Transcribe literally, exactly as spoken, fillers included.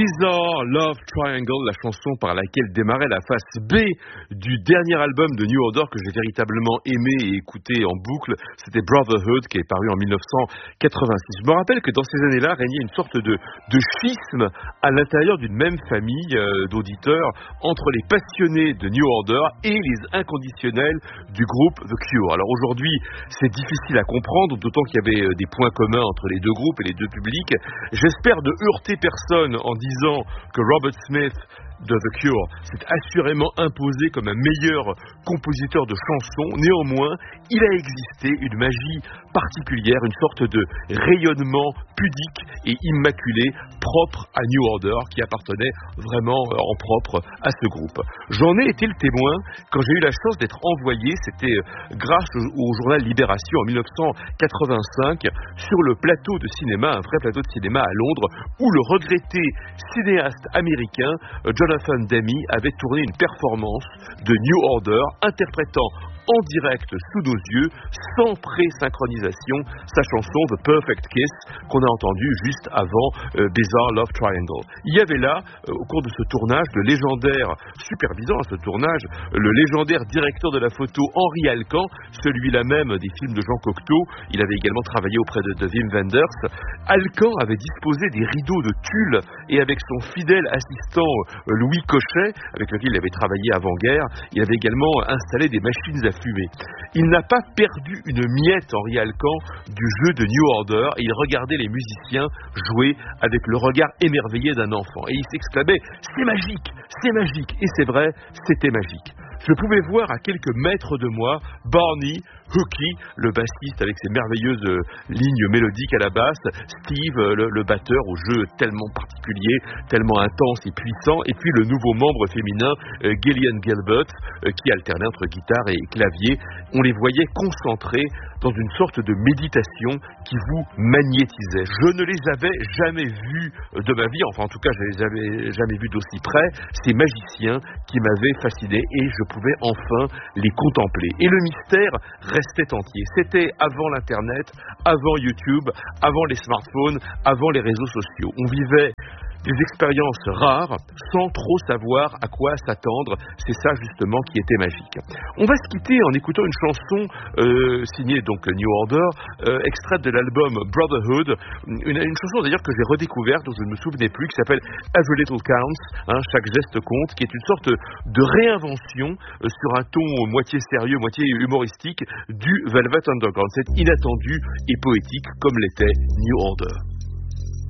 Bizarre Love Triangle, la chanson par laquelle démarrait la face B du dernier album de New Order que j'ai véritablement aimé et écouté en boucle, c'était Brotherhood qui est paru en dix-neuf cent quatre-vingt-six. Je me rappelle que dans ces années-là régnait une sorte de, de schisme à l'intérieur d'une même famille euh, d'auditeurs entre les passionnés de New Order et les inconditionnels du groupe The Cure. Alors aujourd'hui, c'est difficile à comprendre, d'autant qu'il y avait des points communs entre les deux groupes et les deux publics. J'espère ne heurter personne en disant que Robert Smith de The Cure s'est assurément imposé comme un meilleur compositeur de chansons. Néanmoins, il a existé une magie particulière, une sorte de rayonnement pudique et immaculé propre à New Order qui appartenait vraiment en propre à ce groupe. J'en ai été le témoin quand j'ai eu la chance d'être envoyé, c'était grâce au journal Libération en dix-neuf cent quatre-vingt-cinq, sur le plateau de cinéma, un vrai plateau de cinéma à Londres, où le regretté cinéaste américain Jonathan Demme avait tourné une performance de New Order interprétant en direct sous nos yeux, sans pré-synchronisation, sa chanson The Perfect Kiss qu'on a entendue juste avant euh, Bizarre Love Triangle. Il y avait là, euh, au cours de ce tournage, le légendaire, supervisant à ce tournage, le légendaire directeur de la photo Henri Alcan, celui-là même des films de Jean Cocteau. Il avait également travaillé auprès de, de Wim Wenders. Alcan avait disposé des rideaux de tulle et avec son fidèle assistant euh, Louis Cochet, avec lequel il avait travaillé avant-guerre, il avait également installé des machines à fumer. Il n'a pas perdu une miette, Henri Alcan, du jeu de New Order, et il regardait les musiciens jouer avec le regard émerveillé d'un enfant. Et il s'exclamait « C'est magique, c'est magique !» Et c'est vrai, c'était magique. Je pouvais voir à quelques mètres de moi Barney, Hooky, le bassiste avec ses merveilleuses euh, lignes mélodiques à la basse, Steve, euh, le, le batteur au jeu tellement particulier, tellement intense et puissant, et puis le nouveau membre féminin, euh, Gillian Gilbert, euh, qui alternait entre guitare et clavier. On les voyait concentrés dans une sorte de méditation qui vous magnétisait. Je ne les avais jamais vus de ma vie, enfin en tout cas je les avais jamais vus d'aussi près, ces magiciens qui m'avaient fasciné et je pouvais enfin les contempler. Et le mystère restait entier. C'était avant l'internet, avant YouTube, avant les smartphones, avant les réseaux sociaux. On vivait des expériences rares, sans trop savoir à quoi s'attendre. C'est ça justement qui était magique. On va se quitter en écoutant une chanson euh, signée donc New Order, euh, extraite de l'album Brotherhood, une, une chanson d'ailleurs que j'ai redécouverte, dont je ne me souvenais plus, qui s'appelle Every Little Counts, hein, chaque geste compte, qui est une sorte de réinvention euh, sur un ton moitié sérieux, moitié humoristique du Velvet Underground. C'est inattendu et poétique comme l'était New Order.